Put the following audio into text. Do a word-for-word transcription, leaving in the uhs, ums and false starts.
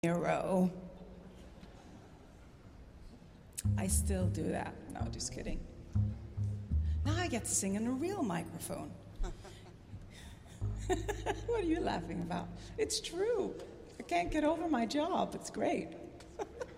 Nero. I still do that. No, just kidding. Now I get to sing in a real microphone. What are you laughing about? It's true. I can't get over my job. It's great.